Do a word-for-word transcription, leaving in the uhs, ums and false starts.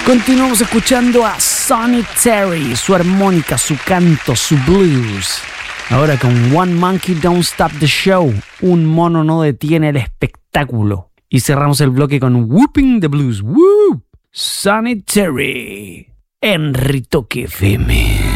Continuamos escuchando a Sonny Terry, su armónica, su canto, su blues. Ahora con One Monkey Don't Stop the Show, un mono no detiene el espectáculo. Y cerramos el bloque con Whooping the Blues. ¡Woo! Sonny Terry en Ritoque F M.